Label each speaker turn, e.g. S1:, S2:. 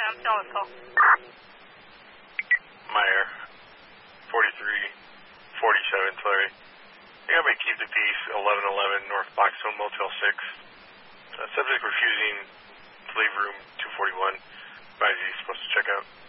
S1: I'm still on call.
S2: Meyer, 4347, Tulare. I got my keys to peace, 1111 North Boxhill, Motel 6. Subject refusing to leave room 241. Advise he's supposed to check out.